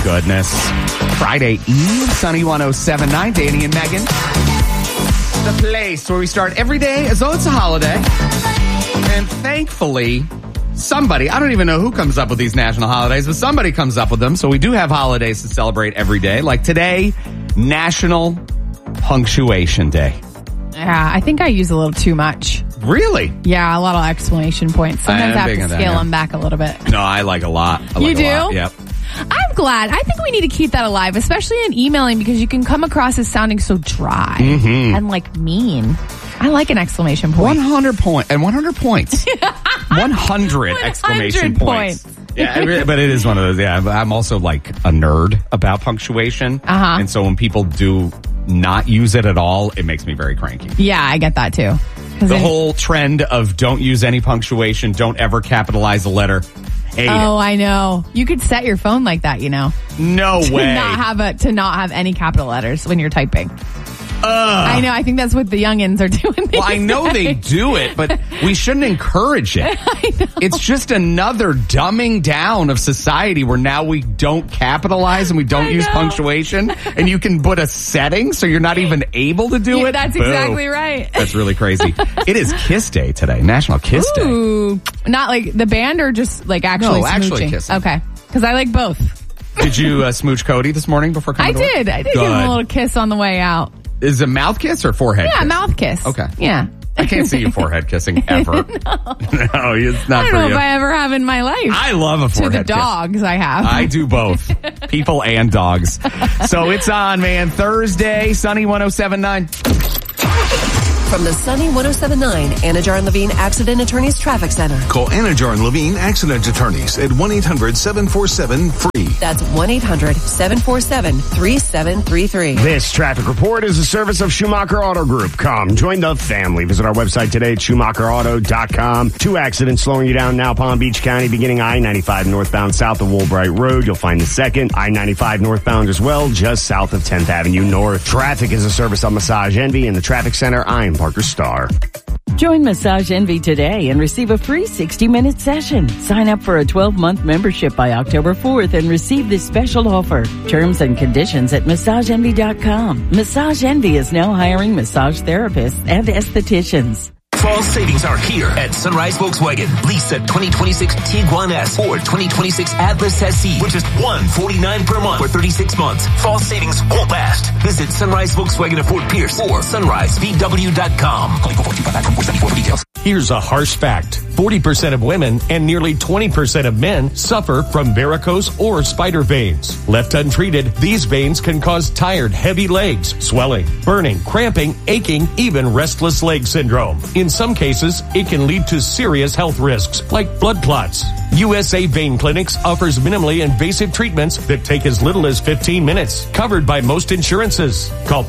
goodness. Friday Eve, Sunny 107.9, Danny and Megan. The place where we start every day as though it's a holiday. And thankfully, somebody, I don't even know who comes up with these national holidays, but somebody comes up with them. So we do have holidays to celebrate every day. Like today, National Punctuation Day. Yeah, I think I use a little too much. Really? Yeah, a lot of exclamation points. Sometimes I have to scale them back a little bit. No, I like a lot. You do? Yep. I'm glad. I think we need to keep that alive, especially in emailing, because you can come across as sounding so dry and like mean. I like an exclamation point. 100 points. 100 exclamation points. Yeah, but it is one of those. Yeah, I'm also like a nerd about punctuation. And so when people do not use it at all, it makes me very cranky. Yeah, I get that too. The whole trend of don't use any punctuation, don't ever capitalize a letter. Hate it. I know. You could set your phone like that, you know. No way. To not have any capital letters when you're typing. I know. I think that's what the youngins are doing. Well, I know they do it, but we shouldn't encourage it. I know. It's just another dumbing down of society where now we don't capitalize and we don't use punctuation, and you can put a setting so you're not even able to do it. That's exactly right. That's really crazy. It is Kiss Day today, National Kiss Day. Ooh, not like the band or just like actually smooching? Actually kissing. Okay, because I like both. Did you smooch Cody this morning before coming to work? I did give him a little kiss on the way out. Is it a mouth kiss or forehead kiss? Yeah, mouth kiss. Okay. Yeah. I can't see you forehead kissing ever. No, it's not for you. I don't know if I ever have in my life. I love a forehead kiss. To the dogs, I have. I do both. People and dogs. So it's on, man. Thursday, Sunny 107.9. From the Sunny 107.9 Anajar and Levine Accident Attorneys Traffic Center. Call Anajar and Levine Accident Attorneys at 1-800-747-FREE. That's 1-800-747-3733. This traffic report is a service of Schumacher Auto Group. Come, join the family. Visit our website today at SchumacherAuto.com. 2 accidents slowing you down now, Palm Beach County, beginning I-95 northbound south of Woolbright Road. You'll find the second. I-95 northbound as well, just south of 10th Avenue North. Traffic is a service of Massage Envy in the Traffic Center. I'm Parker Starr. Join Massage Envy today and receive a free 60-minute session. Sign up for a 12-month membership by October 4th and receive this special offer. Terms and conditions at MassageEnvy.com. Massage Envy is now hiring massage therapists and estheticians. Fall savings are here at Sunrise Volkswagen. Lease a 2026 Tiguan S or 2026 Atlas SE with just $149 per month for 36 months. Fall savings won't last. Visit Sunrise Volkswagen of Fort Pierce or sunrisevw.com. Call 425-474 for details. Here's a harsh fact. 40% of women and nearly 20% of men suffer from varicose or spider veins. Left untreated, these veins can cause tired, heavy legs, swelling, burning, cramping, aching, even restless leg syndrome. In some cases, it can lead to serious health risks like blood clots. USA Vein Clinics offers minimally invasive treatments that take as little as 15 minutes, covered by most insurances. Call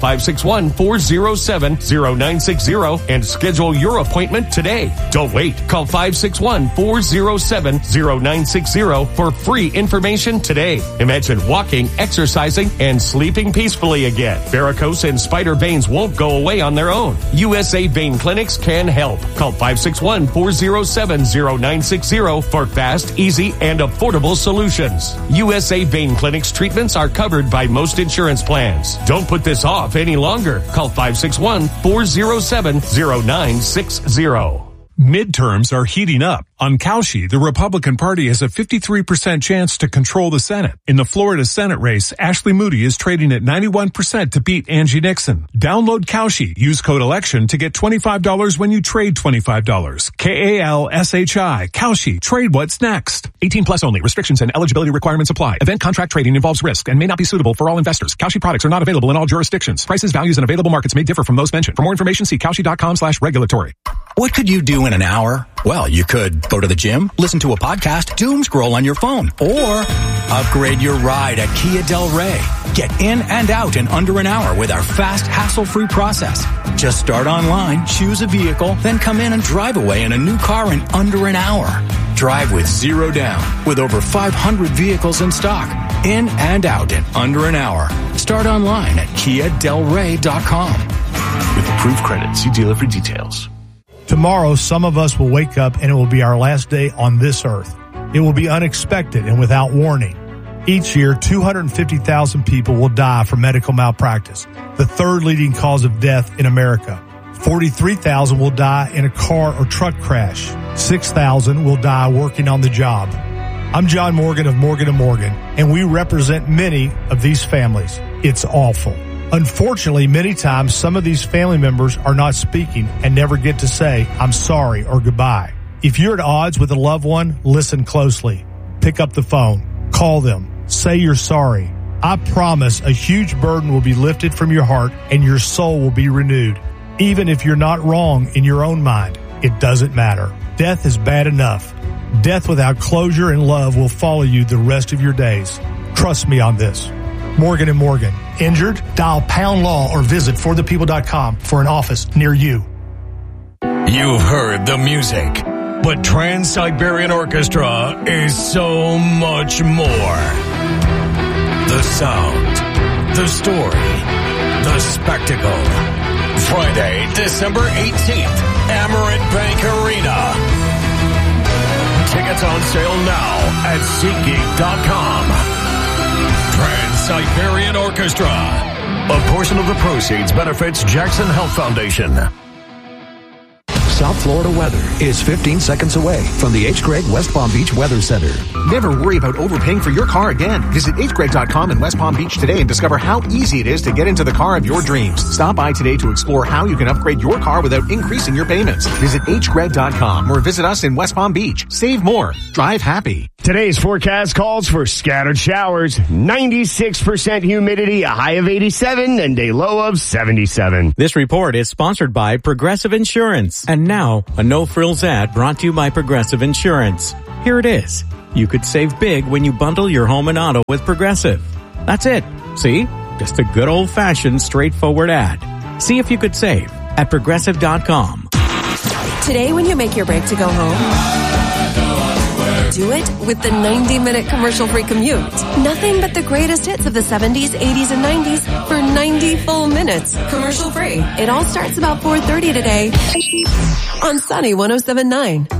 561-407-0960 and schedule your appointment today. Don't wait. Call 561-407-0960 for free information today. Imagine walking, exercising, and sleeping peacefully again. Varicose and spider veins won't go away on their own. USA Vein Clinics can help. Call 561-407-0960 for fast, easy, and affordable solutions. USA Vein Clinics treatments are covered by most insurance plans. Don't put this off any longer. Call 561-407-0960. Midterms are heating up. On Cauchy, the Republican Party has a 53% chance to control the Senate. In the Florida Senate race, Ashley Moody is trading at 91% to beat Angie Nixon. Download Cauchy. Use code ELECTION to get $25 when you trade $25. K-A-L-S-H-I. Cauchy. Trade what's next. 18 plus only. Restrictions and eligibility requirements apply. Event contract trading involves risk and may not be suitable for all investors. Cauchy products are not available in all jurisdictions. Prices, values, and available markets may differ from those mentioned. For more information, see Cauchy.com/regulatory. What could you do in an hour? Well, you could go to the gym, listen to a podcast, doom scroll on your phone, or upgrade your ride at Kia Del Rey. Get in and out in under an hour with our fast, hassle-free process. Just start online, choose a vehicle, then come in and drive away in a new car in under an hour. Drive with zero down, with over 500 vehicles in stock. In and out in under an hour. Start online at KiaDelRey.com. With approved credit, see dealer for details. Tomorrow, some of us will wake up and it will be our last day on this earth. It will be unexpected and without warning. Each year, 250,000 people will die from medical malpractice, the third leading cause of death in America. 43,000 will die in a car or truck crash. 6,000 will die working on the job. I'm John Morgan of Morgan & Morgan, and we represent many of these families. It's awful. Unfortunately, many times some of these family members are not speaking and never get to say, I'm sorry or goodbye. If you're at odds with a loved one, listen closely. Pick up the phone. Call them. Say you're sorry. I promise a huge burden will be lifted from your heart and your soul will be renewed. Even if you're not wrong in your own mind, it doesn't matter. Death is bad enough. Death without closure and love will follow you the rest of your days. Trust me on this. Morgan & Morgan. Injured? Dial pound law or visit forthepeople.com for an office near you. You've heard the music, but Trans-Siberian Orchestra is so much more. The sound, the story, the spectacle. Friday, December 18th, Amerant Bank Arena. Tickets on sale now at SeatGeek.com. Trans-Siberian Orchestra. A portion of the proceeds benefits Jackson Health Foundation. South Florida weather is 15 seconds away from the H. Gregg West Palm Beach Weather Center. Never worry about overpaying for your car again. Visit hgregg.com in West Palm Beach today and discover how easy it is to get into the car of your dreams. Stop by today to explore how you can upgrade your car without increasing your payments. Visit hgregg.com or visit us in West Palm Beach. Save more. Drive happy. Today's forecast calls for scattered showers, 96% humidity, a high of 87, and a low of 77. This report is sponsored by Progressive Insurance. And now, a no-frills ad brought to you by Progressive Insurance. Here it is. You could save big when you bundle your home and auto with Progressive. That's it. See? Just a good old-fashioned, straightforward ad. See if you could save at Progressive.com. Today, when you make your break to go home, do it with the 90-minute commercial-free commute. Nothing but the greatest hits of the 70s, 80s, and 90s for 90 full minutes. Commercial-free. It all starts about 4:30 today on Sunny 107.9.